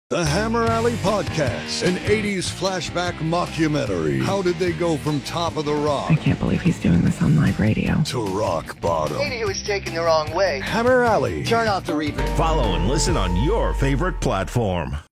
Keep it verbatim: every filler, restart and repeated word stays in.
The Hammer Alley Podcast, an eighties flashback mockumentary. How did they go from top of the rock? I can't believe he's doing this on live radio. To rock bottom. Maybe he was taken the wrong way. Hammer Alley. Turn off the reverb. Follow and listen on your favorite platform.